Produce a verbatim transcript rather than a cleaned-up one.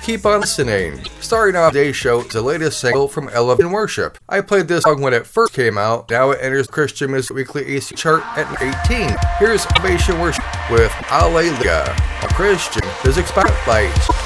keep on listening. Starting off today's show is the latest single from Elevation Worship. I played this song when it first came out. Now it enters the Christian Music Weekly A C chart at eighteen. Here's Elevation Worship with Alleluia, a Christian Music Spotlight.